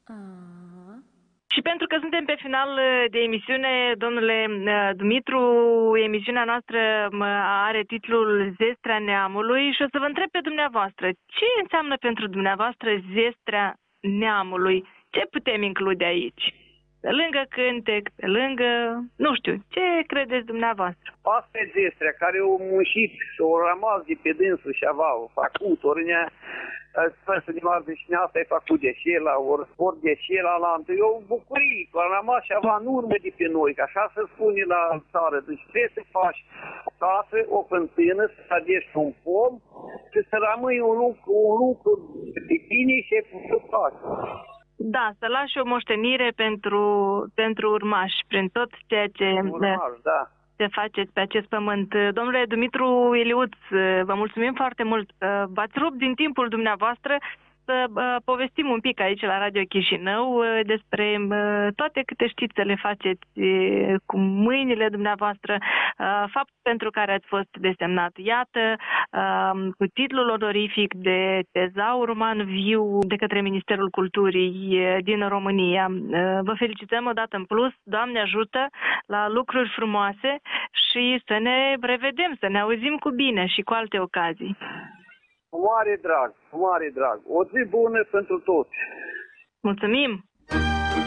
Și pentru că suntem pe final de emisiune, domnule Dumitru, emisiunea noastră are titlul Zestrea Neamului și o să vă întreb pe dumneavoastră, ce înseamnă pentru dumneavoastră Zestrea Neamului? Ce putem include aici? Pe lângă cântec, pe lângă, nu știu, ce credeți dumneavoastră? Asta e Zestrea, care au muncit și au rămas de pe dânsul și au făcut, ori sper să ne de și asta e făcut de șela, ori de șela la altă. E o bucurie, că a rămas ceva în urmă de pe noi, că așa se spune la țară. Deci trebuie să faci o casă, o fântână, să adești un pom și să rămâi un lucru de bine și ai putut face. Da, să lași o moștenire pentru urmași, prin tot ceea ce se faceți pe acest pământ. Domnule Dumitru Iliuț, vă mulțumim foarte mult că v-ați rupt din timpul dumneavoastră să povestim un pic aici la Radio Chișinău despre toate câte știți să le faceți cu mâinile dumneavoastră, fapt pentru care ați fost desemnat. Iată, cu titlul onorific de tezaur uman viu de către Ministerul Culturii din România. Vă felicităm o dată în plus, Doamne ajută, la lucruri frumoase și să ne revedem, să ne auzim cu bine și cu alte ocazii. Cu mare drag, cu mare drag. O zi bună pentru toți. Mulțumim!